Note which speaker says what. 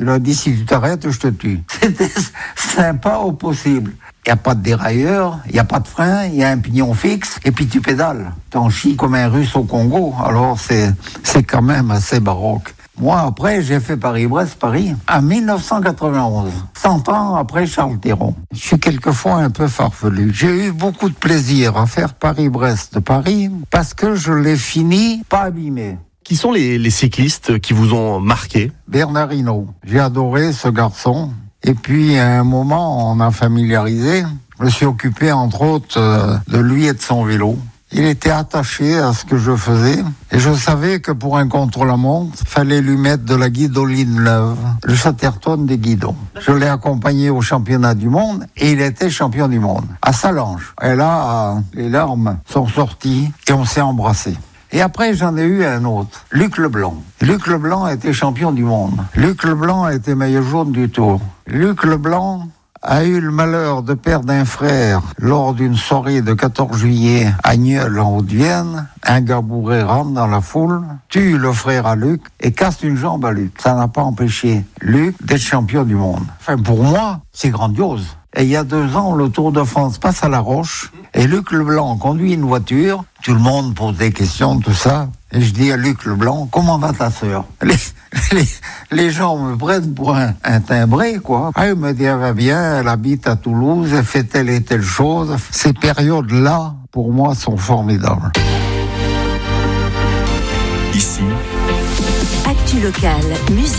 Speaker 1: Il a dit, si tu t'arrêtes, je te tue. C'était sympa au possible. Il n'y a pas de dérailleur, il n'y a pas de frein, il y a un pignon fixe, et puis tu pédales. T'en chies comme un Russe au Congo, alors c'est quand même assez baroque. Moi, après, j'ai fait Paris-Brest-Paris en 1991, 100 ans après Charles Théron. Je suis quelquefois un peu farfelu. J'ai eu beaucoup de plaisir à faire Paris-Brest-Paris parce que je l'ai fini pas abîmé.
Speaker 2: Qui sont les cyclistes qui vous ont marqué ?
Speaker 1: Bernard Hinault. J'ai adoré ce garçon. Et puis, à un moment, on a familiarisé. Je me suis occupé, entre autres, de lui et de son vélo. Il était attaché à ce que je faisais. Et je savais que pour un contre-la-montre, fallait lui mettre de la guidoline neuve, le Chatterton des guidons. Je l'ai accompagné au championnat du monde et il était champion du monde, à Salange. Et là, les larmes sont sorties et on s'est embrassés. Et après, j'en ai eu un autre, Luc Leblanc. Luc Leblanc était champion du monde. Luc Leblanc a été maillot jaune du Tour. Luc Leblanc a eu le malheur de perdre un frère lors d'une soirée de 14 juillet à Nieul en Haute-Vienne. Un gars bourré rentre dans la foule, tue le frère à Luc et casse une jambe à Luc. Ça n'a pas empêché Luc d'être champion du monde. Enfin, pour moi, c'est grandiose. Et il y a 2 ans, le Tour de France passe à La Roche et Luc Leblanc conduit une voiture. Tout le monde pose des questions, tout ça. Et je dis à Luc Leblanc, comment va ta sœur ? Les gens me prennent pour un timbré, quoi. Ah, il me dit, elle va bien, elle habite à Toulouse, elle fait telle et telle chose. Ces périodes-là, pour moi, sont formidables.
Speaker 3: Ici, Actu Locale, musique.